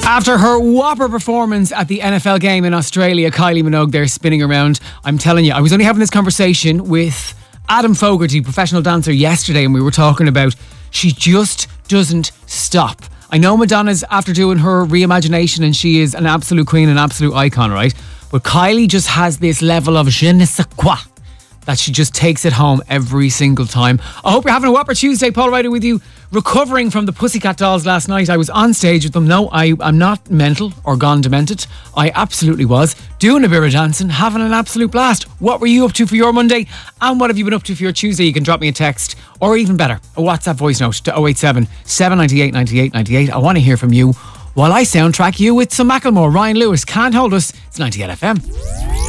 After her whopper performance at the NFL game in Australia, Kylie Minogue there spinning around. I'm telling you, I was only having this conversation with Adam Fogarty, professional dancer, yesterday, and we were talking about she just doesn't stop. I know Madonna's after doing her reimagination and she is an absolute queen, an absolute icon, right? But Kylie just has this level of je ne sais quoi that she just takes it home every single time. I hope you're having a whopper Tuesday. Paul Ryder with you, recovering from the Pussycat Dolls last night. I was on stage with them. No, I'm not mental or gone demented. I absolutely was. Doing a bit of dancing, having an absolute blast. What were you up to for your Monday? And what have you been up to for your Tuesday? You can drop me a text, or even better, a WhatsApp voice note to 087 798 98 98. I want to hear from you while I soundtrack you with some Macklemore. Ryan Lewis, Can't Hold Us. It's 98 FM.